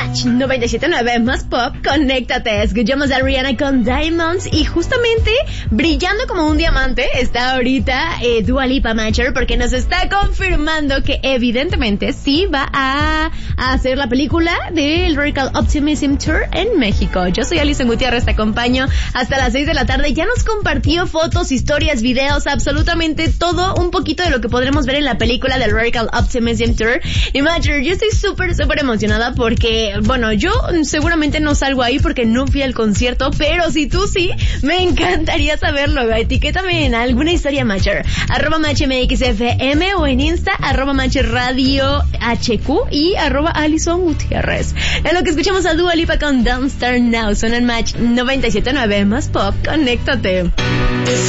Match 97.9 más pop, conéctate. Escuchamos a Rihanna con Diamonds y justamente brillando como un diamante está ahorita Dua Lipa Matcher, porque nos está confirmando que evidentemente sí va a hacer la película del Radical Optimism Tour en México. Yo soy Alison Gutiérrez, te acompaño hasta las 6 de la tarde. Ya nos compartió fotos, historias, videos, absolutamente todo, un poquito de lo que podremos ver en la película del Radical Optimism Tour. Y Matcher, yo estoy súper emocionada porque, bueno, yo seguramente no salgo ahí porque no fui al concierto, pero si tú sí, me encantaría saberlo. Etiquétame en alguna historia, Matcher. @MatchMXFM o en Insta, @MatchRadioHQ y @Alison Gutiérrez. En lo que escuchamos a Dua Lipa con Don't Start Now, son en Match 97.9 más pop, conéctate.